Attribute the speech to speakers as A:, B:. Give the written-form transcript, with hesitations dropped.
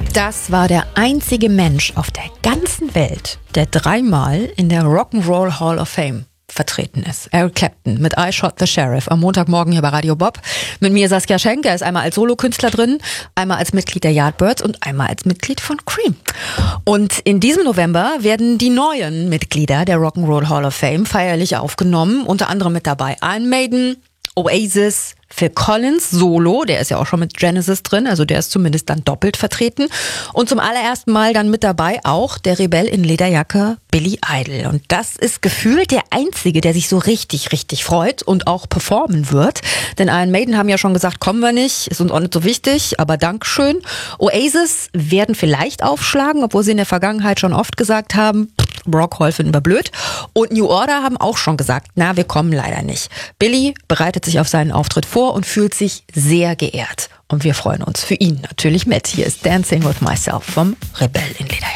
A: Das war der einzige Mensch auf der ganzen Welt, der 3-mal in der Rock'n'Roll Hall of Fame vertreten ist. Eric Clapton mit I Shot the Sheriff am Montagmorgen hier bei Radio Bob. Mit mir Saskia Schenk, er ist einmal als Solokünstler drin, einmal als Mitglied der Yardbirds und einmal als Mitglied von Cream. Und in diesem November werden die neuen Mitglieder der Rock'n'Roll Hall of Fame feierlich aufgenommen, unter anderem mit dabei Iron Maiden, Oasis, Phil Collins solo, der ist ja auch schon mit Genesis drin, also der ist zumindest dann doppelt vertreten. Und zum allerersten Mal dann mit dabei auch der Rebell in Lederjacke Billy Idol. Und das ist gefühlt der Einzige, der sich so richtig freut und auch performen wird. Denn Iron Maiden haben ja schon gesagt, kommen wir nicht, ist uns auch nicht so wichtig, aber Dankeschön. Oasis werden vielleicht aufschlagen, obwohl sie in der Vergangenheit schon oft gesagt haben, Rock Hall finden wir blöd. Und New Order haben auch schon gesagt, na, wir kommen leider nicht. Billy bereitet sich auf seinen Auftritt vor und fühlt sich sehr geehrt. Und wir freuen uns für ihn natürlich mit. Hier ist Dancing with Myself vom Rebell in Lederjacke.